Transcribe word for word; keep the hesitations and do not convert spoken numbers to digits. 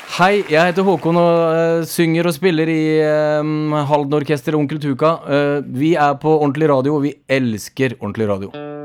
Hei, jeg heter Håkon og uh, synger og spiller i um, Halden Orkester og Onkel Tuka. Uh, vi er på Ordentlig Radio, og vi elsker Ordentlig Radio.